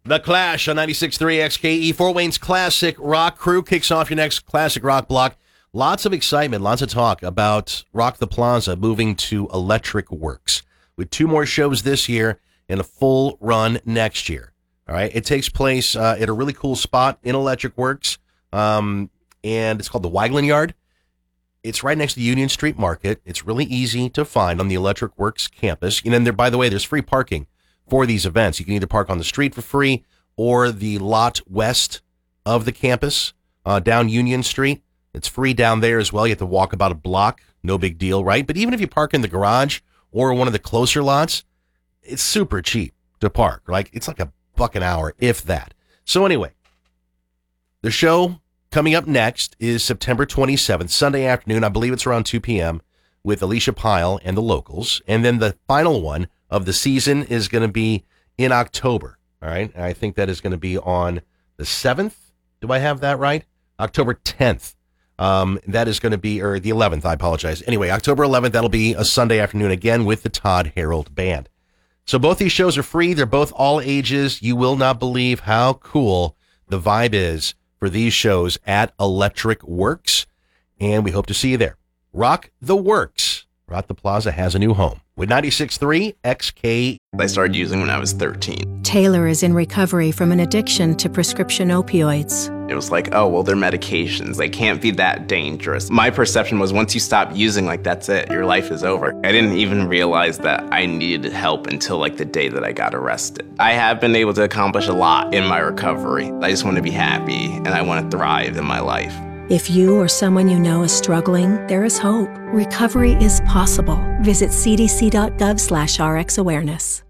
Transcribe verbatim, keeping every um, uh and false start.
The Clash on ninety-six point three X K E. Fort Wayne's Classic Rock Crew kicks off your next classic rock block. Lots of excitement, lots of talk about Rock the Plaza moving to Electric Works with two more shows this year and a full run next year. All right, it takes place uh, at a really cool spot in Electric Works, um, and it's called the Wagland Yard. It's right next to the Union Street Market. It's really easy to find on the Electric Works campus. And then there, by the way, there's free parking for these events. You can either park on the street for free or the lot west of the campus uh, down Union Street. It's free down there as well. You have to walk about a block. No big deal, right? But even if you park in the garage or one of the closer lots, it's super cheap to park. Like it's like a buck an hour, if that. So anyway, the show coming up next is September twenty-seventh, Sunday afternoon. I believe it's around two p.m. with Alicia Pyle and the Locals. And then the final one of the season is going to be in October. All right. And I think that is going to be on the seventh. Do I have that right? October tenth. Um, that is going to be, or the eleventh, I apologize. Anyway, October eleventh, that'll be a Sunday afternoon again with the Todd Harold Band. So both these shows are free. They're both all ages. You will not believe how cool the vibe is for these shows at Electric Works. And we hope to see you there. Rock the Works. Rock the Plaza has a new home with ninety-six point three X K. I started using when I was thirteen. Taylor is in recovery from an addiction to prescription opioids. It was like, oh, well, they're medications. They can't be that dangerous. My perception was once you stop using, like, that's it. Your life is over. I didn't even realize that I needed help until, like, the day that I got arrested. I have been able to accomplish a lot in my recovery. I just want to be happy, and I want to thrive in my life. If you or someone you know is struggling, there is hope. Recovery is possible. Visit c d c dot gov slash r x awareness.